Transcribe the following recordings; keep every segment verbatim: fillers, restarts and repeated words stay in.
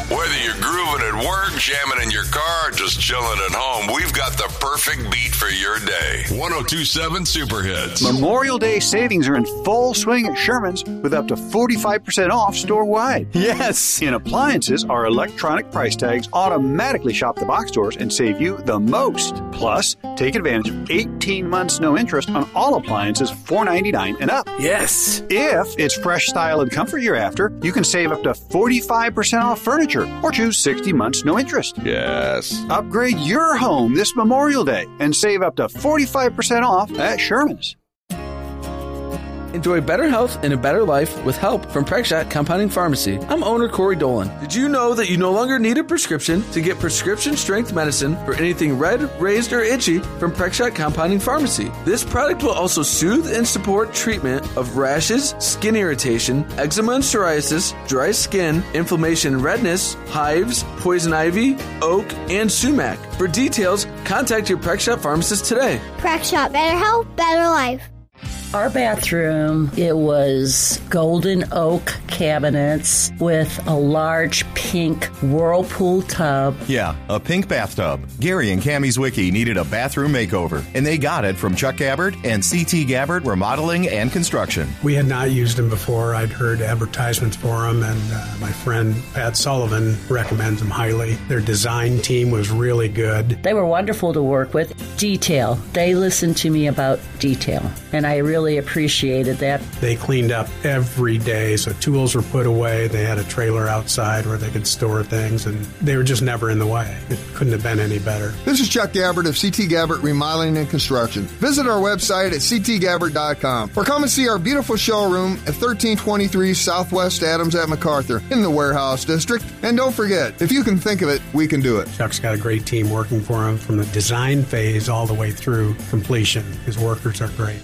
Whether you're grooving at work, jamming in your car, or just chilling at home, we've got the perfect beat for your day. one oh two point seven Super Hits. Memorial Day savings are in full swing at Sherman's with up to forty-five percent off store-wide. Yes! In appliances, our electronic price tags automatically shop the box stores and save you the most. Plus, take advantage of eighteen months no interest on all appliances, four ninety-nine and up. Yes! If it's fresh style and comfort you're after, you can save up to forty-five percent off furniture or choose sixty months no interest. Yes. Upgrade your home this Memorial Day and save up to forty-five percent off at Sherman's. Enjoy better health and a better life with help from Prexshot Compounding Pharmacy. I'm owner Corey Dolan. Did you know that you no longer need a prescription to get prescription-strength medicine for anything red, raised, or itchy from Prexshot Compounding Pharmacy? This product will also soothe and support treatment of rashes, skin irritation, eczema and psoriasis, dry skin, inflammation and redness, hives, poison ivy, oak, and sumac. For details, contact your Prexshot pharmacist today. Prexshot, better health, better life. Our bathroom, it was golden oak cabinets with a large pink Whirlpool tub. Yeah, a pink bathtub. Gary and Cammie's Wiki needed a bathroom makeover, and they got it from Chuck Gabbard and C T Gabbard Remodeling and Construction. We had not used them before. I'd heard advertisements for them, and uh, my friend Pat Sullivan recommends them highly. Their design team was really good. They were wonderful to work with. Detail. They listened to me about detail, and I really Really appreciated that. They cleaned up every day, so tools were put away. They had a trailer outside where they could store things, and they were just never in the way. It couldn't have been any better. This is Chuck Gabbard of C T Gabbard Remodeling and Construction. Visit our website at c t gabbard dot com or come and see our beautiful showroom at thirteen twenty-three Southwest Adams at MacArthur in the Warehouse District. And don't forget, if you can think of it, we can do it. Chuck's got a great team working for him from the design phase all the way through completion. His workers are great.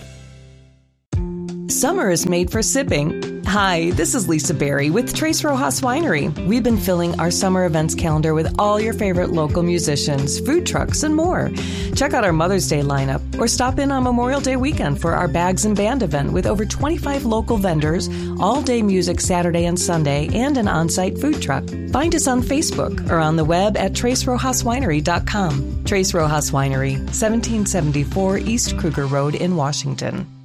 Summer is made for sipping. Hi, this is Lisa Berry with Tres Rojas Winery. We've been filling our summer events calendar with all your favorite local musicians, food trucks, and more. Check out our Mother's Day lineup or stop in on Memorial Day weekend for our Bags and Band event with over twenty-five local vendors, all-day music Saturday and Sunday, and an on-site food truck. Find us on Facebook or on the web at trace rojas winery dot com. Tres Rojas Winery, seventeen seventy-four East Kruger Road in Washington.